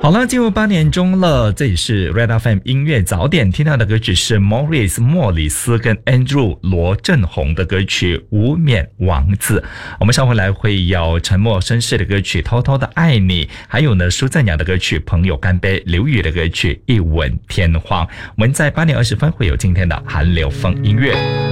好了，进入8点钟了，这里是 Red FM 音乐早点，听到的歌曲是 Morris 莫里斯跟 Andrew 罗振宏的歌曲《无冕王子》。我们稍后来会有沉默绅士的歌曲《偷偷的爱你》，还有呢苏振阳的歌曲《朋友干杯》，刘宇的歌曲《一吻天荒》。我们在8点20分会有今天的韩流风音乐。